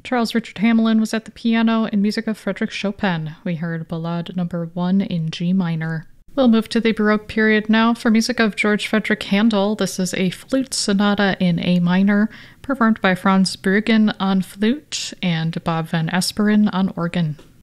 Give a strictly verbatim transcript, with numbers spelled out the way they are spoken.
Charles Richard Hamelin was at the piano in music of Frédéric Chopin. We heard Ballade number one in G minor. We'll move to the Baroque period now for music of George Frederick Handel. This is a flute sonata in A minor, performed by Franz Bruggen on flute and Bob van Asperen on organ.